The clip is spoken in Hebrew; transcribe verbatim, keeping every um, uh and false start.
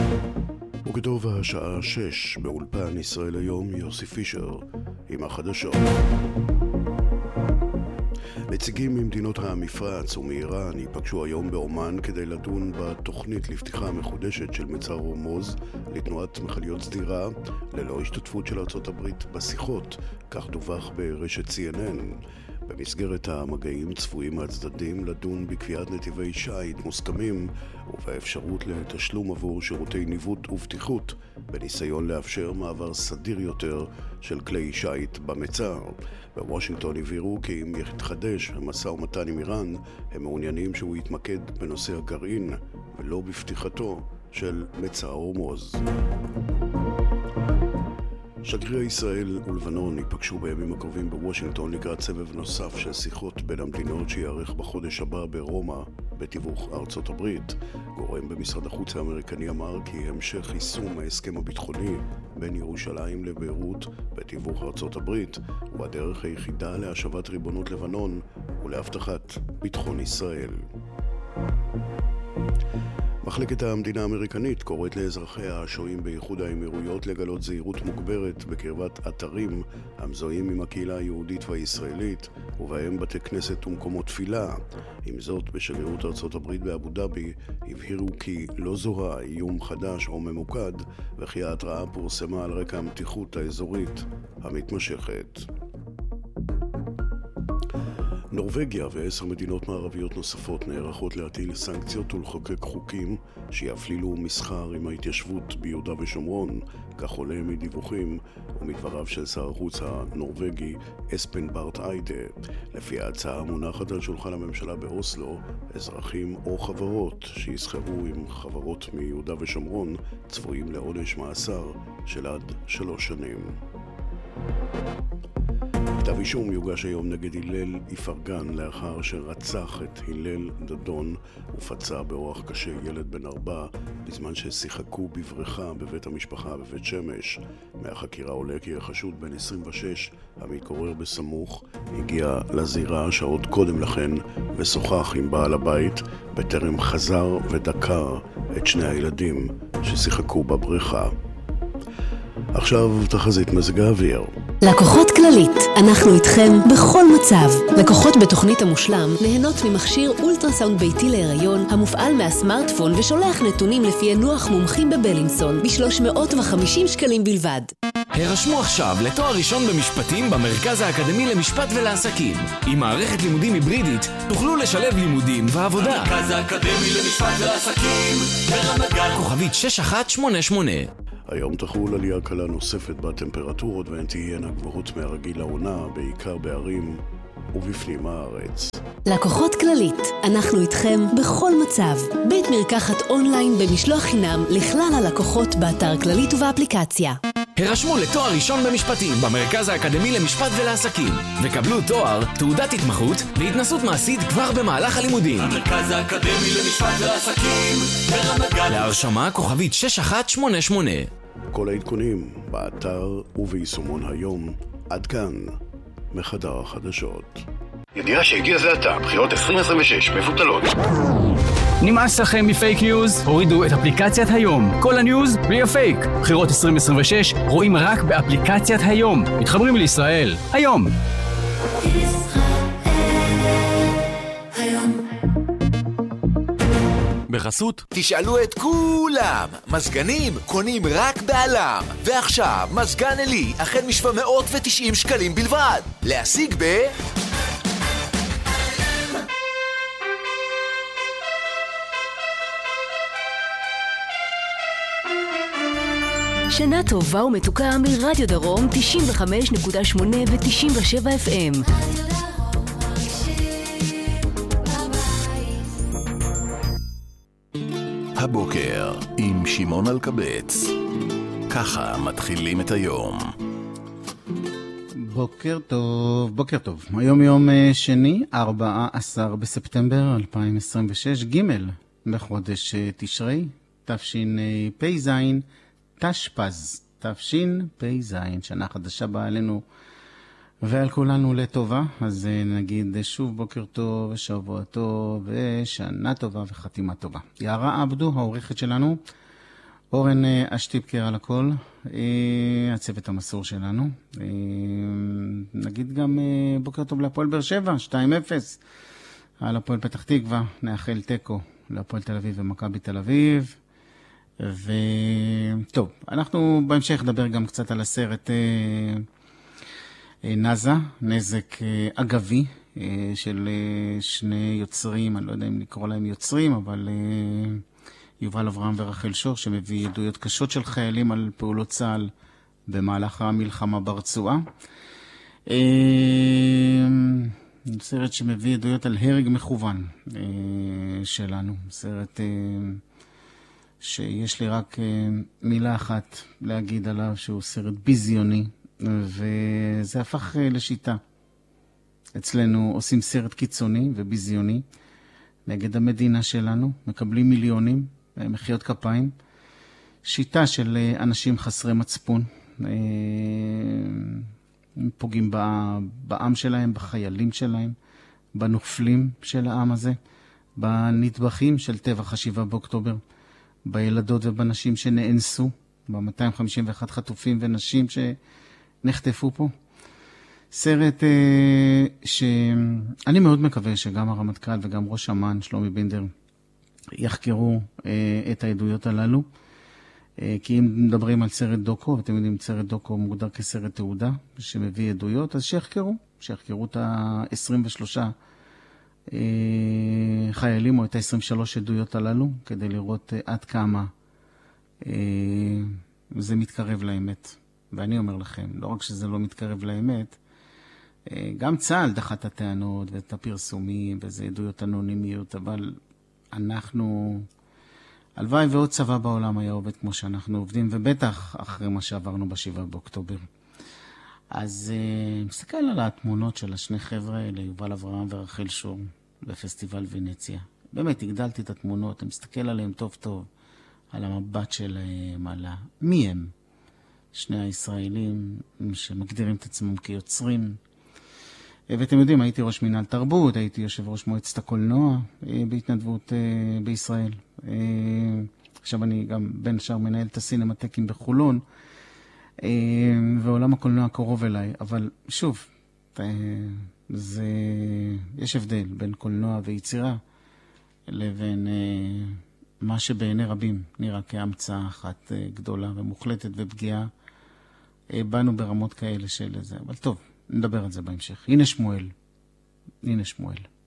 וכתוב השעה שש באולפן ישראל היום, יוסי פישר עם החדשות. נציגים ממדינות המפרץ ומאיראן ייפגשו היום באומן כדי לדון בתוכנית לפתיחה מחודשת של מצר הורמוז לתנועת מכליות סדירה ללא השתתפות של ארצות הברית בשיחות, כך דווח ברשת סי אן אן. במסגרת המגעים צפויים הצדדים לדון בקביעת נתיבי שייט מוסכמים ובאפשרות לתשלום עבור שירותי ניווט ובטיחות בניסיון לאפשר מעבר סדיר יותר של כלי שייט במצר. בוושינגטון הבהירו כי אם יתחדש המשא ומתן עם איראן, הם מעוניינים שהוא יתמקד בנושא הגרעין ולא בפתיחתו של מצר הורמוז. שגרירי ישראל ולבנון ייפגשו בימים הקרובים בוושינגטון לקראת סבב נוסף של שיחות בין המדינות שיערך בחודש הבא ברומא בתיווך ארצות הברית. גורם במשרד החוץ האמריקני אמר כי המשך יישום ההסכם הביטחוני בין ירושלים לביירות בתיווך ארצות הברית הוא הדרך היחידה להשבת ריבונות לבנון ולהבטחת ביטחון ישראל. מחלקת המדינה האמריקנית קוראת לאזרחיה השוהים באיחוד האמירויות לגלות זהירות מוגברת בקרבת אתרים המזוהים עם הקהילה היהודית והישראלית ובהם בתי כנסת ומקומות תפילה. עם זאת, בשגרירות ארצות הברית באבו דאבי הבהירו כי לא זוהה איום חדש או ממוקד וכי ההתראה פורסמה על רקע המתיחות האזורית המתמשכת. נורווגיה ועשר מדינות מערביות נוספות נערכות להטיל סנקציות ולחוקק חוקים שיפלילו מסחר עם ההתיישבות ביהודה ושומרון, כך עולה מדיווחים ומדבריו של שר החוץ הנורווגי אספן בארט איידה. לפי ההצעה המונחת על שולחן הממשלה באוסלו, אזרחים או חברות שיסחרו עם חברות מיהודה ושומרון צפויים לעונש מאסר של עד שלוש שנים. כתב אישום יוגש היום נגד הלל איפרגן לאחר שרצח את הלל דדון ופצע באורח קשה ילד בן ארבע בזמן ששיחקו בבריכה בבית המשפחה בבית שמש. מהחקירה עולה כי החשוד בן עשרים ושש המתגורר בסמוך הגיע לזירה שעות קודם לכן ושוחח עם בעל הבית בטרם חזר ודקר את שני הילדים ששיחקו בבריכה. עכשיו תחזית מזג האוויר. לקוחות כללית, אנחנו איתכם בכל מצב. לקוחות בתוכנית המושלם נהנות ממכשיר אולטרסאונד ביתי להיריון המופעל מהסמארטפון ושולח נתונים לפי נוח מומחים בבלינסון ב-שלוש מאות וחמישים שקלים בלבד. הרשמו עכשיו לתואר ראשון במשפטים במרכז האקדמי למשפט ולעסקים. עם מערכת לימודים היברידית תוכלו לשלב לימודים ועבודה. המרכז האקדמי למשפט ולעסקים ברמת גן כוכבית שש אחת שמונה שמונה. היום תחול עלייה קלה נוספת בטמפרטורות והן תהיינה גבוהות מהרגיל לעונה, בעיקר בערים ובפנים הארץ. לקוחות כללית, אנחנו איתכם בכל מצב. בית מרקחת אונליין במשלוח חינם לכלל הלקוחות באתר כללית ובאפליקציה. הרשמו לתואר ראשון במשפטים במרכז האקדמי למשפט ולעסקים וקבלו תואר, תעודת התמחות והתנסות מעשית כבר במהלך הלימודים. המרכז האקדמי למשפט ולעסקים ברמת גן. להרשמה כוכבית שש אחת שמונה שמונה. כל העדכונים באתר וביישומון היום. עד כאן מחדר החדשות. ידיעה שהגיע זה עתה, בחירות עשרים עשרים ושש מבוטלות. נמאס לכם מפייק ניוז? הורידו את אפליקציית היום. כל הניוז בלי הפייק. בחירות עשרים עשרים ושש רואים רק באפליקציית היום. מתחברים לישראל. היום. בחסות תשאלו את כולם, מזגנים קונים רק בעלם, ועכשיו מזגן אלי החל משבע מאות ותשעים שקלים בלבד, להשיג ב... שנה טובה ומתוקה מרדיו דרום תשעים וחמש נקודה שמונה ו-תשעים ושבע אף אם. הבוקר עם שמעון אלקבץ. ככה מתחילים את היום. בוקר טוב, בוקר טוב. היום יום שני, ארבעה עשר בספטמבר אלפיים עשרים ושש, ג' בחודש תשרי, תשפ"ז, תשפ"ז, תשפ"ז, שנה חדשה באה עלינו ועל כולנו לטובה. אז נגיד שוב בוקר טוב ושבוע טוב ושנה טובה וחתימה טובה. יערה עבדו, העורכת שלנו, אורן אשטיפקר על הכל, הצוות המסור שלנו. נגיד גם בוקר טוב להפועל באר שבע, שתיים אפס. על הפועל פתח תקווה, נאחל טקו להפועל תל אביב ומכבי תל אביב. וטוב, אנחנו בהמשך נדבר גם קצת על הסרט נזה, נזק אגבי, של שני יוצרים, אני לא יודע אם לקרוא להם יוצרים, אבל יובל אברהם ורחל שור, שמביא עדויות קשות של חיילים על פעולות צה"ל במהלך המלחמה ברצועה. סרט שמביא עדויות על הרג מכוון שלנו. סרט שיש לי רק מילה אחת להגיד עליו, שהוא סרט ביזיוני, וזה הפך לשיטה. אצלנו עושים סרט קיצוני וביזיוני נגד המדינה שלנו, מקבלים מיליונים, מחיאות כפיים, שיטה של אנשים חסרי מצפון, פוגעים בעם שלהם, בחיילים שלהם, בנופלים של העם הזה, בנטבחים של טבח השבעה באוקטובר, בילדות ובנשים שנאנסו, ב-מאתיים חמישים ואחד חטופים ונשים שנחטפו פה. סרט אה, שאני מאוד מקווה שגם הרמטכ"ל וגם ראש אמ"ן, שלומי בינדר, יחקרו אה, את העדויות הללו. אה, כי אם מדברים על סרט דוקו, ואתם יודעים, סרט דוקו מוגדר כסרט תעודה, שמביא עדויות, אז שיחקרו, שיחקרו את ה-עשרים ושלושה אה, חיילים, או את ה-עשרים ושלוש עדויות הללו, כדי לראות אה, עד כמה אה, זה מתקרב לאמת. ואני אומר לכם, לא רק שזה לא מתקרב לאמת, גם צה"ל דחה את הטענות ואת הפרסומים וזה עדויות אנונימיות, אבל אנחנו, הלוואי ועוד צבא בעולם היה עובד כמו שאנחנו עובדים, ובטח אחרי מה שעברנו בשבעה באוקטובר. אז מסתכל על התמונות של השני חבר'ה האלה, יובל אברהם ורחל שור, בפסטיבל ונציה. באמת הגדלתי את התמונות, אני מסתכל עליהם טוב טוב, על המבט שלהם, על מי הם. שני הישראלים שמגדירים את עצמם כיוצרים. ואתם יודעים, הייתי ראש מינהל תרבות, הייתי יושב ראש מועצת הקולנוע בהתנדבות בישראל. עכשיו אני גם בין השאר מנהל את הסינמטקים בחולון, ועולם הקולנוע קרוב אליי. אבל שוב, זה, יש הבדל בין קולנוע ויצירה לבין מה שבעיני רבים נראה כהמצאה אחת גדולה ומוחלטת ופגיעה. באנו ברמות כאלה של זה, אבל טוב, נדבר על זה בהמשך. הנה שמואל, הנה שמואל.